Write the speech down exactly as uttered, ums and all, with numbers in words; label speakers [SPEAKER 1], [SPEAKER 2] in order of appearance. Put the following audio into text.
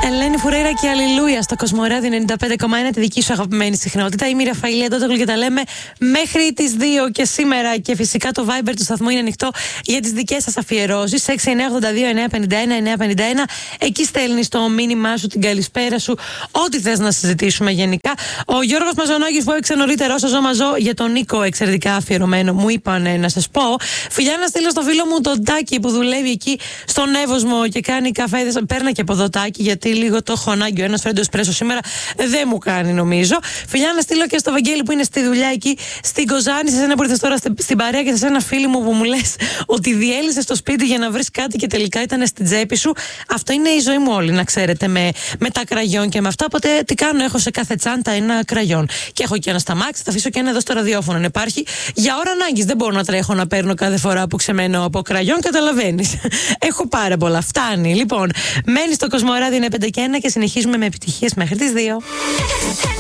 [SPEAKER 1] Ελένη Φουρέιρα και Αλληλούια στο Κοσμοράδιο ενενήντα πέντε κόμμα ένα, τη δική σου αγαπημένη συχνότητα. Είμαι η Ραφαήλ Αντώτογλου και τα λέμε μέχρι τις δύο και σήμερα. Και φυσικά το Viber του σταθμού είναι ανοιχτό για τις δικές σας αφιερώσεις. έξι εννιά ογδόντα δύο εννιά πενήντα ένα εννιά πενήντα ένα. Εκεί στέλνεις το μήνυμά σου, την καλησπέρα σου, ό,τι θες να συζητήσουμε γενικά. Ο Γιώργος Μαζονόγης που έπαιξε νωρίτερα όσο ζω μαζό για τον Νίκο, εξαιρετικά αφιερωμένο, μου είπαν να σας πω. Φιλιά να στείλω στο φίλο μου τον Τάκη που δουλεύει εκεί στον Εύωσμο και κάνει καφέδες. Παίρνα και από εδώ Τάκη, γιατί λίγο το έχω ανάγκη. Ο ένας φρέντο εσπρέσο σήμερα δεν μου κάνει, νομίζω. Φιλιά να στείλω και στο Βαγγέλη που είναι στη δουλειά εκεί στην Κοζάνη. Σε εσένα που ήρθες τώρα στην παρέα και σε ένα φίλο μου που μου λες ότι διέλυσες στο σπίτι για να βρεις κάτι και τελικά ήταν στην τσέπη σου. Αυτό είναι η ζωή μου όλη, να ξέρετε, με, με τα κραγιόν και με αυτά. Οπότε τι κάνω, έχω σε κάθε τσάντα ένα κραγιόν. Και έχω και ένα στα μάξι, θα αφήσω και ένα εδώ στο ραδιόφωνο. Αν υπάρχει για ώρα ανάγκης. Δεν μπορώ να τρέχω να παίρνω κάθε φορά που ξεμένω από κραγιόν, καταλαβαίνεις. Έχω πάρα πολλά. Φτάνει. Λοιπόν, μένει στο Κοσμοράδιο ενενήντα πέντε και ένα και συνεχίζουμε με επιτυχίες μέχρι τις δύο.